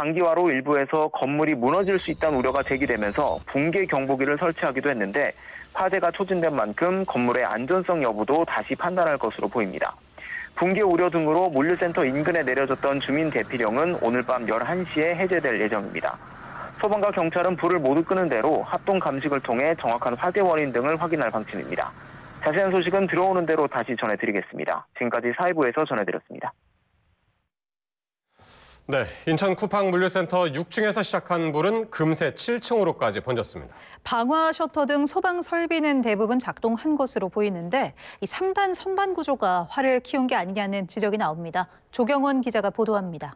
장기화로 일부에서 건물이 무너질 수 있다는 우려가 제기되면서 붕괴 경보기를 설치하기도 했는데 화재가 초진된 만큼 건물의 안전성 여부도 다시 판단할 것으로 보입니다. 붕괴 우려 등으로 물류센터 인근에 내려졌던 주민 대피령은 오늘 밤 11시에 해제될 예정입니다. 소방과 경찰은 불을 모두 끄는 대로 합동 감식을 통해 정확한 화재 원인 등을 확인할 방침입니다. 자세한 소식은 들어오는 대로 다시 전해드리겠습니다. 지금까지 사회부에서 전해드렸습니다. 네, 인천 쿠팡 물류센터 6층에서 시작한 불은 금세 7층으로까지 번졌습니다. 방화 셔터 등 소방 설비는 대부분 작동한 것으로 보이는데 이 3단 선반 구조가 화를 키운 게 아니냐는 지적이 나옵니다. 조경원 기자가 보도합니다.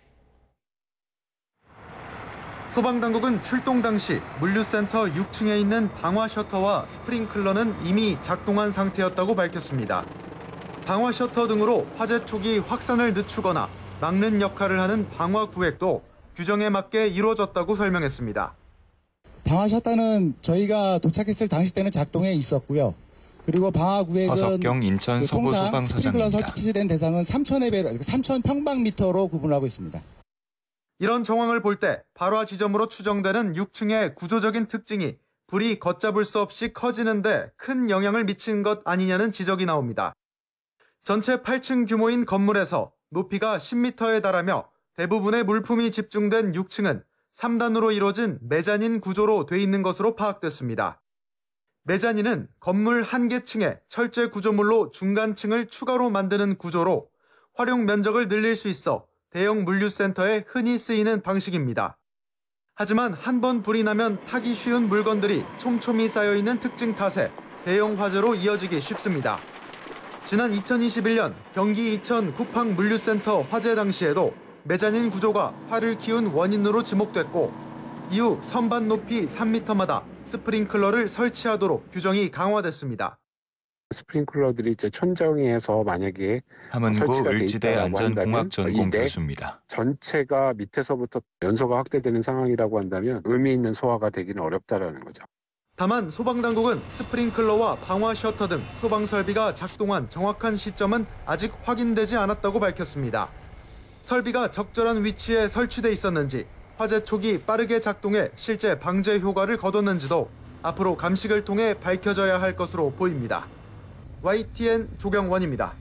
소방당국은 출동 당시 물류센터 6층에 있는 방화 셔터와 스프링클러는 이미 작동한 상태였다고 밝혔습니다. 방화 셔터 등으로 화재 초기 확산을 늦추거나 막는 역할을 하는 방화 구획도 규정에 맞게 이루어졌다고 설명했습니다. 방화 셔터는 저희가 도착했을 당시 때는 작동해 있었고요. 그리고 방화 구획은 허석경 인천 서부소방서장입니다. 스프링클러 설치된 대상은 3,000 평방미터로 구분하고 있습니다. 이런 정황을 볼 때 발화 지점으로 추정되는 6층의 구조적인 특징이 불이 걷잡을 수 없이 커지는데 큰 영향을 미친 것 아니냐는 지적이 나옵니다. 전체 8층 규모인 건물에서 높이가 10m에 달하며 대부분의 물품이 집중된 6층은 3단으로 이루어진 메자닌 구조로 돼 있는 것으로 파악됐습니다. 메자닌은 건물 한 개 층에 철제 구조물로 중간층을 추가로 만드는 구조로 활용 면적을 늘릴 수 있어 대형 물류센터에 흔히 쓰이는 방식입니다. 하지만 한 번 불이 나면 타기 쉬운 물건들이 촘촘히 쌓여있는 특징 탓에 대형 화재로 이어지기 쉽습니다. 지난 2021년 경기 이천 쿠팡 물류센터 화재 당시에도 메자닌 구조가 화를 키운 원인으로 지목됐고 이후 선반 높이 3m마다 스프링클러를 설치하도록 규정이 강화됐습니다. 스프링클러들이 이제 천정에서 만약에 함은구 을지대 안전공학전공 교수입니다. 전체가 밑에서부터 연소가 확대되는 상황이라고 한다면 의미 있는 소화가 되기는 어렵다라는 거죠. 다만 소방당국은 스프링클러와 방화 셔터 등 소방 설비가 작동한 정확한 시점은 아직 확인되지 않았다고 밝혔습니다. 설비가 적절한 위치에 설치돼 있었는지, 화재 초기 빠르게 작동해 실제 방제 효과를 거뒀는지도 앞으로 감식을 통해 밝혀져야 할 것으로 보입니다. YTN 조경원입니다.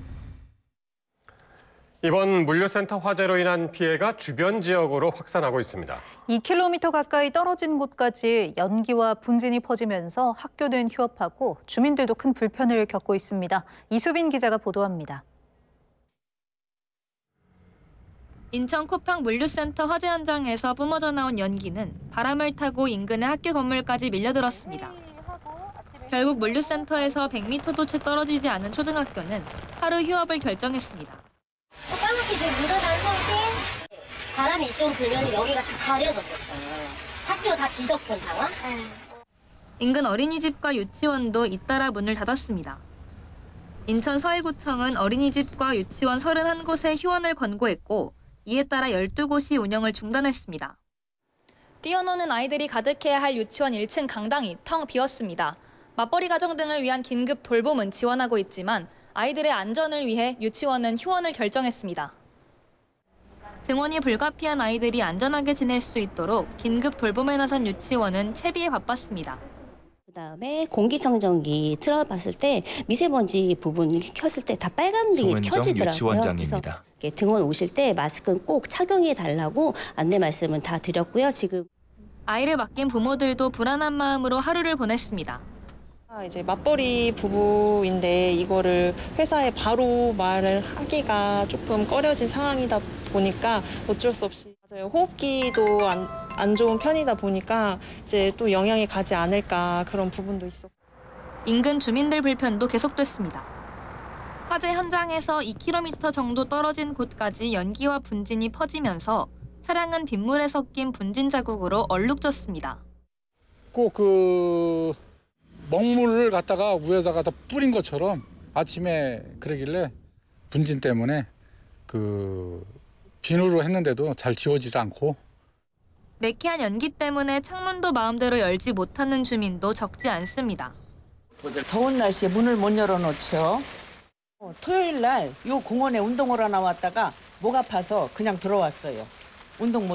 이번 물류센터 화재로 인한 피해가 주변 지역으로 확산하고 있습니다. 2km 가까이 떨어진 곳까지 연기와 분진이 퍼지면서 학교는 휴업하고 주민들도 큰 불편을 겪고 있습니다. 이수빈 기자가 보도합니다. 인천 쿠팡 물류센터 화재 현장에서 뿜어져 나온 연기는 바람을 타고 인근의 학교 건물까지 밀려들었습니다. 결국 물류센터에서 100m도 채 떨어지지 않은 초등학교는 하루 휴업을 결정했습니다. 까맣게 좀 묻어난 상태. 바람이 좀 불면 여기가 다 가려졌었어요. 학교 다 뒤덮은 상황. 인근 어린이집과 유치원도 잇따라 문을 닫았습니다. 인천 서해구청은 어린이집과 유치원 31곳에 휴원을 권고했고 이에 따라 12곳이 운영을 중단했습니다. 뛰어노는 아이들이 가득해야 할 유치원 1층 강당이 텅 비었습니다. 맞벌이 가정 등을 위한 긴급 돌봄은 지원하고 있지만 아이들의 안전을 위해 유치원은 휴원을 결정했습니다. 등원이 불가피한 아이들이 안전하게 지낼 수 있도록 긴급 돌봄에 나선 유치원은 채비에 바빴습니다. 그다음에 공기청정기 틀어봤을 때 미세먼지 부분 켰을 때 다 빨간 등이 켜지더라고요. 유치원장입니다. 그래서 등원 오실 때 마스크는 꼭 착용해 달라고 안내 말씀은 다 드렸고요. 지금 아이를 맡긴 부모들도 불안한 마음으로 하루를 보냈습니다. 이제 맞벌이 부부인데 이거를 회사에 바로 말을 하기가 조금 꺼려진 상황이다 보니까 어쩔 수 없이 맞아요. 호흡기도 안 좋은 편이다 보니까 이제 또 영향이 가지 않을까 그런 부분도 있었고. 인근 주민들 불편도 계속됐습니다. 화재 현장에서 2km 정도 떨어진 곳까지 연기와 분진이 퍼지면서 차량은 빗물에 섞인 분진 자국으로 얼룩졌습니다. 꼭 먹물을 갖다가 위에다가 다 뿌린 것처럼 아침에 그러길래 분진 때문에 비누로 했는데도 잘 지워지지 않고. 매캐한 연기 때문에 창문도 마음대로 열지 못하는 주민도 적지 않습니다. 더운 날씨에 문을 못 열어놓죠. 토요일 날 이 공원에 운동하러 나왔다가 목 아파서 그냥 들어왔어요. 운동 못